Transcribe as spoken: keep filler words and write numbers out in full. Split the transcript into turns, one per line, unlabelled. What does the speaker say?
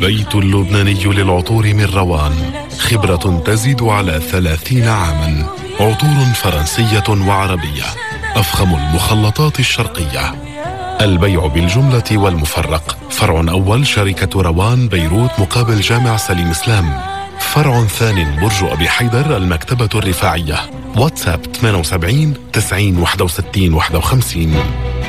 البيت اللبناني للعطور من روان، خبرة تزيد على ثلاثين عاما. عطور فرنسية وعربية، أفخم المخلطات الشرقية. البيع بالجملة والمفرق. فرع أول شركة روان بيروت مقابل جامع سليم إسلام. فرع ثاني برج أبي حيدر المكتبة الرفاعية. واتساب ثمانية وسبعين تسعين واحد وستين واحد وخمسين.